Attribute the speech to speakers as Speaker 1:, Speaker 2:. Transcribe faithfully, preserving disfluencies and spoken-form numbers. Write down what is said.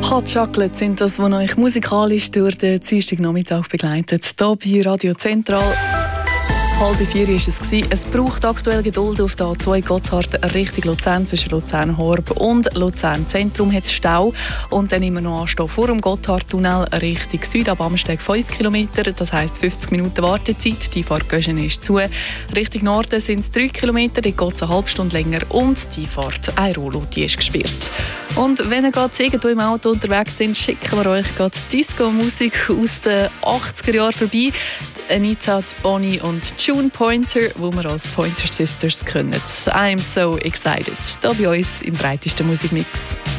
Speaker 1: Hot Chocolate sind das, was euch musikalisch durch den Dienstagnachmittag begleitet. Hier bei Radio Zentral. Halb vier war es. Es braucht aktuell Geduld auf der A zwei Gotthard Richtung Luzern. Zwischen Luzern-Horb und Luzern-Zentrum hat es Stau. Und dann immer noch Anstehen vor dem Gotthardtunnel Richtung Süd ab Amsteg fünf Kilometer. Das heisst fünfzig Minuten Wartezeit. Die Fahrt ist zu. Richtung Norden sind es drei Kilometer. Dort geht es eine halbe Stunde länger. Und die Fahrt Airolo, die ist gesperrt. Und wenn ihr gerade irgendwo im Auto unterwegs sind, schicken wir euch gerade Disco-Musik aus den achtziger Jahren vorbei. Anita, Bonnie und June Pointer, wo wir als Pointer Sisters kennen. I'm so excited. Da bei uns im breitesten Musikmix.